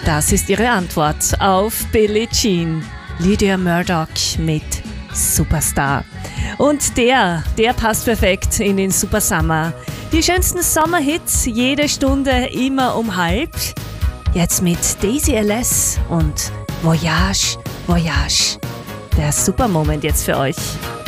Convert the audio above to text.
Das ist ihre Antwort auf Billie Jean. Lydia Murdoch mit Superstar. Und der passt perfekt in den Super Summer. Die schönsten Sommerhits, jede Stunde, immer um halb. Jetzt mit Daisy LS und Voyage, Voyage. Der Super Moment jetzt für euch.